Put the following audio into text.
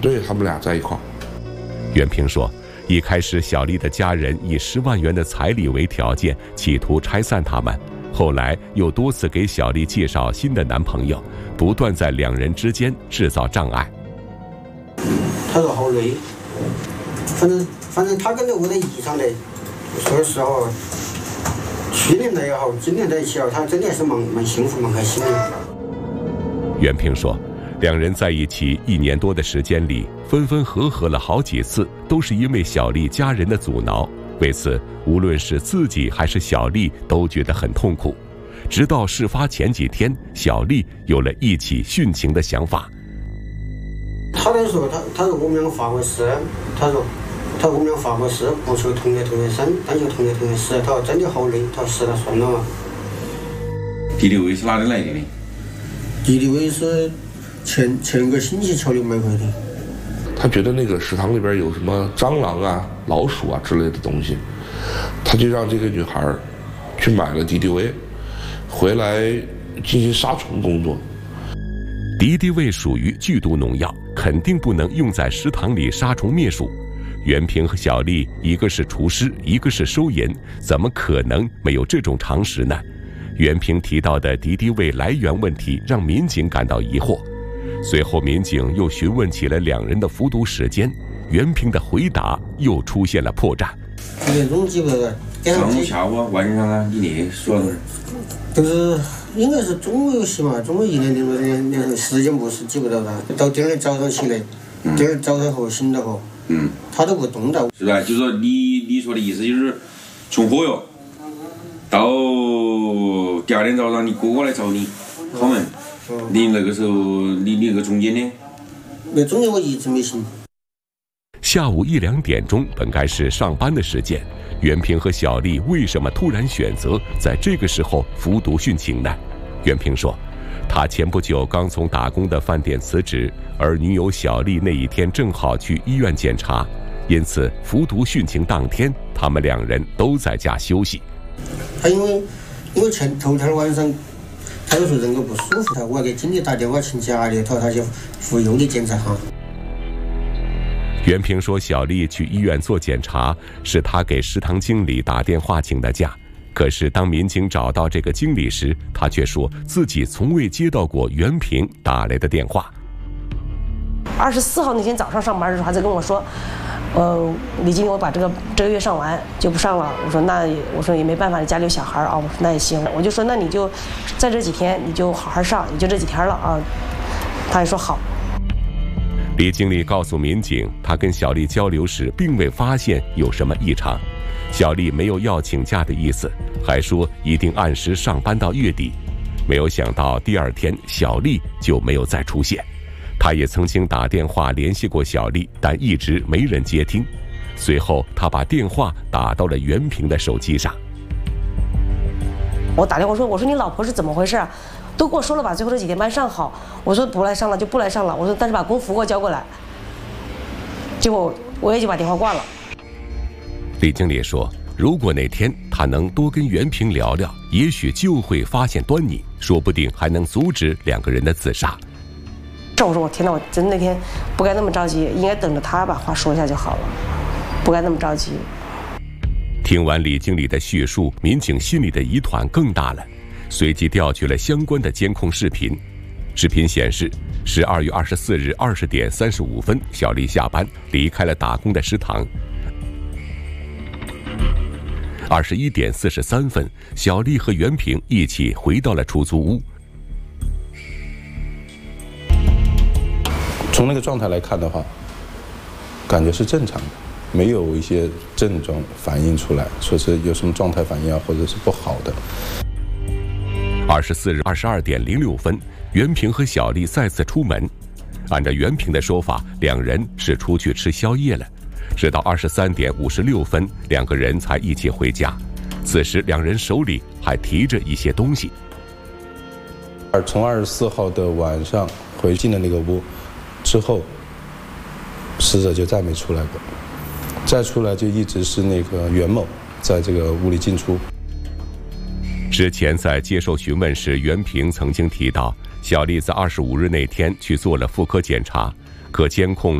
对，他们俩在一块儿。 袁平说，一开始小丽的家人以10万元的彩礼为条件，企图拆散他们，后来又多次给小丽介绍新的男朋友，不断在2人之间制造障碍。 他说好累，反正他跟着我的意上的，说实话，去年的也好，今年在一起啊，他真的是蛮幸福蛮开心的。 袁平说，2人在一起1年多的时间里，分分合合了好几次，都是因为小丽家人的阻挠。为此，无论是自己还是小丽都觉得很痛苦。直到事发前几天，小丽有了一起殉情的想法。 他在说，他说我们俩发过誓，他说我们俩发过誓，不求同年同月生，但求同年同月死。他说真的好累，他说死了算了嘛。 敌敌畏是哪里来的呢？ 敌敌畏是前个星期乔丽买回的。 他觉得那个食堂里边有什么蟑螂啊、老鼠啊之类的东西，他就让这个女孩去买了敌敌畏，回来进行杀虫工作。 敌敌畏属于剧毒农药，肯定不能用在食堂里杀虫灭鼠。袁平和小丽一个是厨师，一个是收银，怎么可能没有这种常识呢？袁平提到的敌敌畏来源问题让民警感到疑惑。随后民警又询问起了2人的服毒时间，袁平的回答又出现了破绽。 1点钟记不得了， 上午、下午、晚上啊，你那说的就是应该是中午游戏嘛，中午1点多点时间不是记不得了。到第二天早上起来，第二天早上后醒了后，他都不动的。 是吧？就是说你说的意思就是从火药到第2天早上你哥哥来找你敲门，你那个时候你那个中间呢？ 那中间我一直没醒。 下午1、2点钟本该是上班的时间，袁平和小丽为什么突然选择在这个时候服毒殉情呢？袁平说，他前不久刚从打工的饭店辞职，而女友小丽那一天正好去医院检查，因此服毒殉情当天，他们2人都在家休息。 他因为头天晚上他有时候人不舒服，我还给经理打电话请假的，他就服用的检查哈。 袁平说，小丽去医院做检查是他给食堂经理打电话请的假，可是当民警找到这个经理时，他却说自己从未接到过袁平打来的电话。 24号那天早上上班的时候，还在跟我说，李经理，我把这个月上完就不上了。我说也没办法，你家里有小孩啊。我说那也行，我就说那你就在这几天你就好好上，也就这几天了啊。他也说好。 李经理告诉民警，他跟小丽交流时并未发现有什么异常，小丽没有要请假的意思，还说一定按时上班到月底。没有想到第2天小丽就没有再出现。他也曾经打电话联系过小丽，但一直没人接听。随后他把电话打到了袁平的手机上。 我打电话我说你老婆是怎么回事啊？都跟我说了把最后这几天班上好。我说不来上了就不来上了。我说但是把工服给我交过来。结果我也就把电话挂了。 李经理说，如果那天他能多跟袁平聊聊，也许就会发现端倪，说不定还能阻止2个人的自杀。 我说我天哪，我真那天不该那么着急，应该等着他把话说一下就好了，不该那么着急。 听完李经理的叙述，民警心里的疑团更大了，随即调取了相关的监控视频。视频显示，12月24日20点35分，小丽下班离开了打工的食堂。21点43分，小丽和袁平一起回到了出租屋。 从那个状态来看的话，感觉是正常的，没有一些症状反映出来，说是有什么状态反应啊，或者是不好的。 24日22点06分，袁平和小丽再次出门。按照袁平的说法，2人是出去吃宵夜了。直到23点56分，2个人才一起回家。此时2人手里还提着一些东西。 而从24号的晚上回进了那个屋之后，死者就再没出来过，再出来就一直是那个袁某在这个屋里进出。 之前在接受询问时，袁平曾经提到，小丽在25日那天去做了妇科检查，可监控